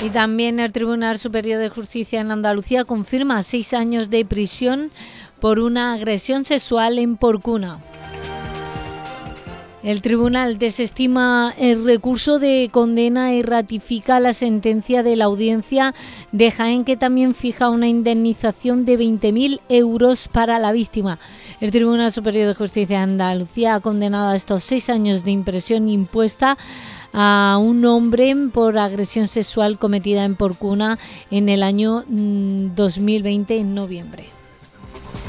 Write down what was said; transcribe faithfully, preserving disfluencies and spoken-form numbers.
Y también el Tribunal Superior de Justicia en Andalucía confirma seis años de prisión por una agresión sexual en Porcuna. El tribunal desestima el recurso de condena y ratifica la sentencia de la audiencia de Jaén, que también fija una indemnización de veinte mil euros para la víctima. El Tribunal Superior de Justicia de Andalucía ha condenado a estos seis años de prisión impuesta a un hombre por agresión sexual cometida en Porcuna en el año dos mil veinte, en noviembre.